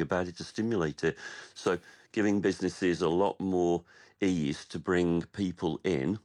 about it to stimulate it. So giving businesses a lot more ease to bring people in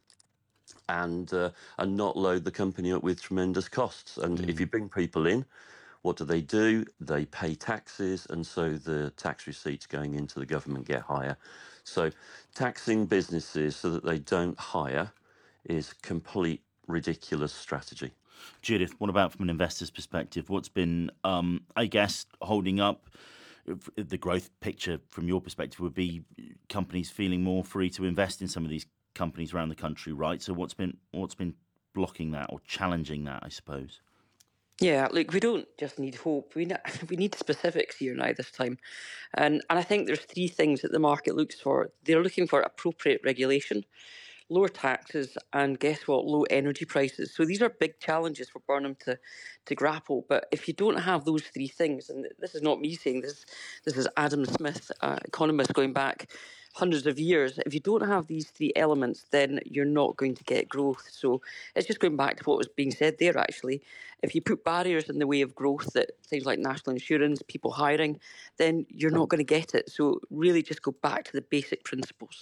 and not load the company up with tremendous costs. And if you bring people in, what do? They pay taxes, and so the tax receipts going into the government get higher. So taxing businesses so that they don't hire is complete ridiculous strategy. Judith, what about from an investor's perspective? What's been, I guess, holding up the growth picture from your perspective would be companies feeling more free to invest in some of these companies around the country, right? So what's been blocking that or challenging that, I suppose? Yeah, look, we don't just need hope. We need specifics here now this time, and I think there's three things that the market looks for. They're looking for appropriate regulation, lower taxes, and guess what? Low energy prices. So these are big challenges for Burnham to grapple. But if you don't have those three things, and this is not me saying this, this is Adam Smith, economist going back hundreds of years. If you don't have these three elements, then you're not going to get growth. So it's just going back to what was being said there, actually. If you put barriers in the way of growth, that things like national insurance, people hiring, then you're not going to get it. So really just go back to the basic principles.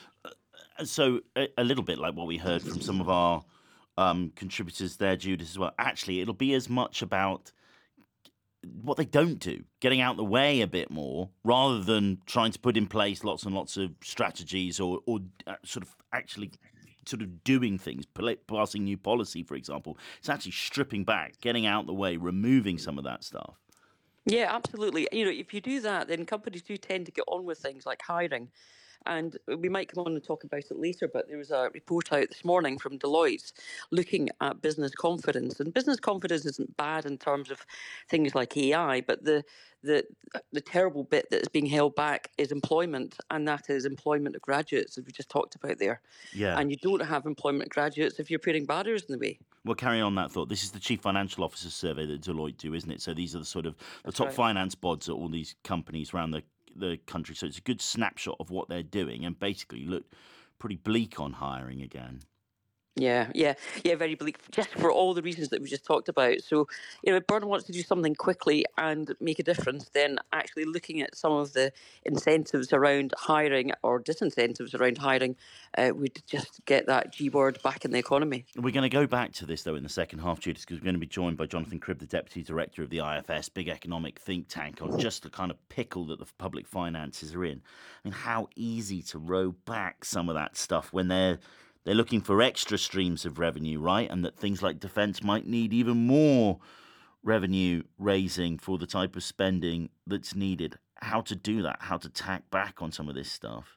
So a little bit like what we heard from some of our contributors there, Judith, as well. Actually, it'll be as much about what they don't do, getting out the way a bit more, rather than trying to put in place lots and lots of strategies or sort of actually sort of doing things, passing new policy, for example. It's actually stripping back, getting out the way, removing some of that stuff. Yeah, absolutely. If you do that, then companies do tend to get on with things like hiring. And we might come on and talk about it later, but there was a report out this morning from Deloitte looking at business confidence. And business confidence isn't bad in terms of things like AI, but the terrible bit that is being held back is employment, and that is employment of graduates, as we just talked about there. Yeah. And you don't have employment graduates if you're putting barriers in the way. Well, carry on that thought. This is the Chief Financial Officer survey that Deloitte do, isn't it? So these are the sort of the top right. finance bods at all these companies around the country. So it's a good snapshot of what they're doing, and basically look pretty bleak on hiring again. Yeah, very bleak, just for all the reasons that we just talked about. So, if Burnham wants to do something quickly and make a difference, then actually looking at some of the incentives around hiring or disincentives around hiring would just get that G word back in the economy. We're going to go back to this, though, in the second half, Judith, because we're going to be joined by Jonathan Cribb, the Deputy Director of the IFS, big economic think tank, on just the kind of pickle that the public finances are in. I mean, how easy to row back some of that stuff when they're looking for extra streams of revenue, right? And that things like defence might need even more revenue raising for the type of spending that's needed. How to do that? How to tack back on some of this stuff?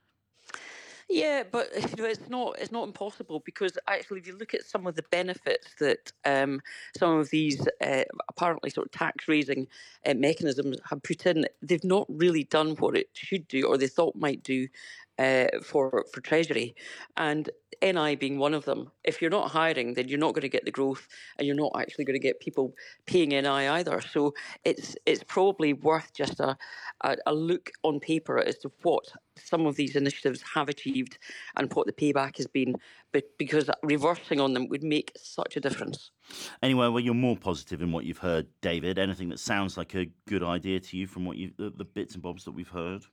Yeah, but it's not impossible, because actually, if you look at some of the benefits that some of these apparently sort of tax raising mechanisms have put in, they've not really done what it should do or they thought might do for Treasury, and NI being one of them. If you're not hiring, then you're not going to get the growth, and you're not actually going to get people paying NI either. So it's probably worth just a look on paper as to what some of these initiatives have achieved and what the payback has been, but because reversing on them would make such a difference. Anyway, well, you're more positive in what you've heard, David. Anything that sounds like a good idea to you from what the bits and bobs that we've heard?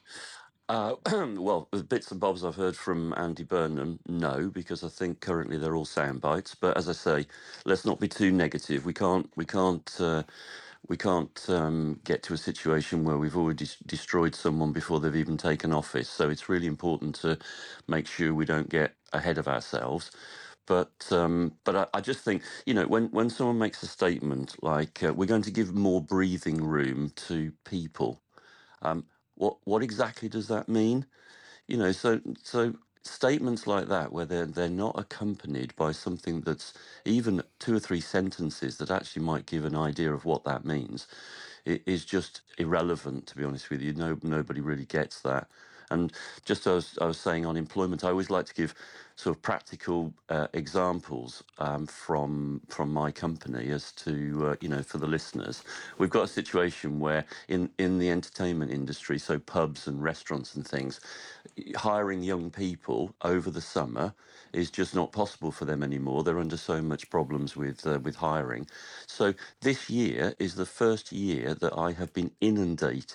Well, the bits and bobs I've heard from Andy Burnham, no, because I think currently they're all sound bites. But as I say, let's not be too negative. We can't get to a situation where we've already destroyed someone before they've even taken office. So it's really important to make sure we don't get ahead of ourselves. But I just think, when someone makes a statement like we're going to give more breathing room to people. What exactly does that mean? So statements like that, where they're not accompanied by something that's even 2 or 3 sentences that actually might give an idea of what that means, it is just irrelevant, to be honest with you. Nobody really gets that. And just as I was saying on employment, I always like to give sort of practical examples from my company as to, for the listeners. We've got a situation where in the entertainment industry, so pubs and restaurants and things, hiring young people over the summer is just not possible for them anymore. They're under so much problems with hiring. So this year is the first year that I have been inundated